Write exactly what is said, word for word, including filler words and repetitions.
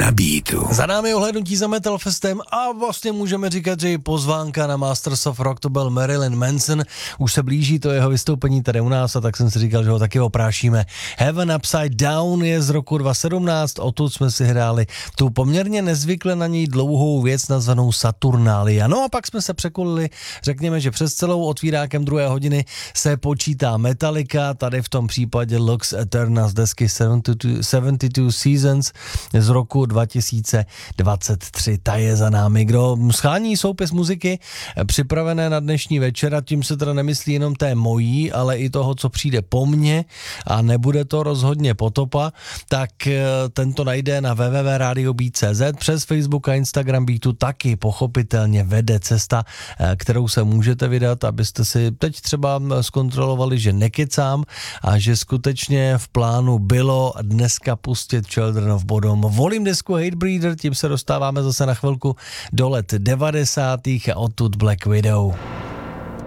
na beatu. Za námi ohlédnutí za Metalfestem a vlastně můžeme říkat, že i pozvánka na Masters of Rock to byl Marilyn Manson. Už se blíží to jeho vystoupení tady u nás a tak jsem si říkal, že ho taky oprášíme. Heaven Upside Down je z roku dva tisíce sedmnáct, odtud jsme si hráli tu poměrně nezvykle na něj dlouhou věc nazvanou Saturnalia. No a pak jsme se překulili, řekněme, že přes celou otvírákem druhé hodiny se počítá Metallica, tady v tom případě Lux Eterna z desky sedmdesát dva Seasons z roku dva tisíce dvacet tři. Ta je za námi. Kdo schání soupis muziky připravené na dnešní večer, a tím se teda nemyslí jenom té mojí, ale i toho, co přijde po mně, a nebude to rozhodně potopa, tak tento najde na w w w tečka radio beat tečka c z. Přes Facebook a Instagram Beatu taky pochopitelně vede cesta, kterou se můžete vydat, abyste si teď třeba zkontrolovali, že nekecám a že skutečně v plánu bylo dneska pustit Children of Bodom. Volím desku Hatebreeder, tím se dostáváme zase na chvilku do let devadesátých a odtud Black Widow.